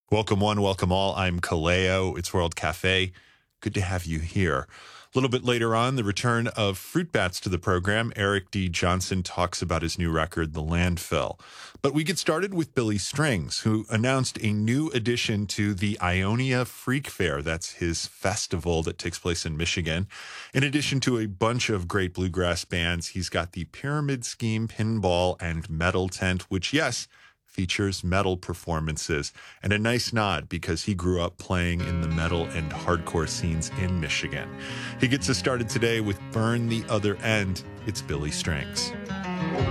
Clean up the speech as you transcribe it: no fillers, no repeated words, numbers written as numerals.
Welcome one, welcome all. I'm Kaleo. It's World Cafe. Good to have you here. A little bit later on, the return of Fruit Bats to the program. Eric D. Johnson talks about his new record, The Landfill. But we get started with Billy Strings, who announced a new addition to the Ionia Freak Fair. That's his festival that takes place in Michigan. In addition to a bunch of great bluegrass bands, he's got the Pyramid Scheme Pinball and Metal Tent, which, yes, features metal performances, and a nice nod because he grew up playing in the metal and hardcore scenes in Michigan. He gets us started today with Burn the Other End. It's Billy Strings.